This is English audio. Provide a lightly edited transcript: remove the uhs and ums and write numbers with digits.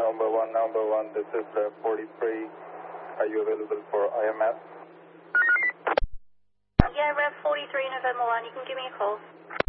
number one, this is 43. Are you available for IMS? Yeah, Rev 43, November 1, you can give me a call.